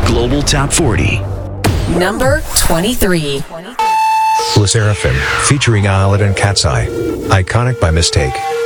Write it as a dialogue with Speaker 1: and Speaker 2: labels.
Speaker 1: Global Top 40.
Speaker 2: Number 23.
Speaker 3: Le Seraphim, featuring Owlet and Cat's Eye. Iconic by Mistake.